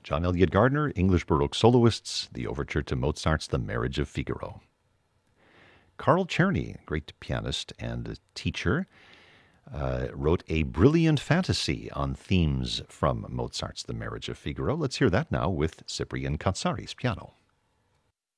John Eliot Gardiner, English Baroque soloists, the overture to Mozart's The Marriage of Figaro. Carl Czerny, great pianist and teacher, wrote a brilliant fantasy on themes from Mozart's The Marriage of Figaro. Let's hear that now with Cyprian Katsari's piano.